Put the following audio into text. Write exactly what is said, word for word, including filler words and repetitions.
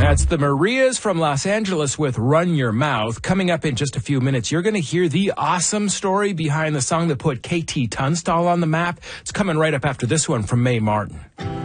That's the Marias from Los Angeles with Run Your Mouth. Coming up in just a few minutes, you're going to hear the awesome story behind the song that put K T Tunstall on the map. It's coming right up after this one from Mae Martin.